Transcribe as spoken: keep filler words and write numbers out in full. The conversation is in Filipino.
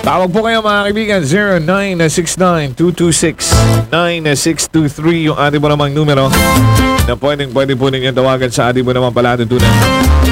Tawag po kayo mga kaibigan, zero nine six nine, two two six, nine six two three yung ating po namang numero na pwedeng pwede po ninyo tawagan sa ating po namang palatuntunan.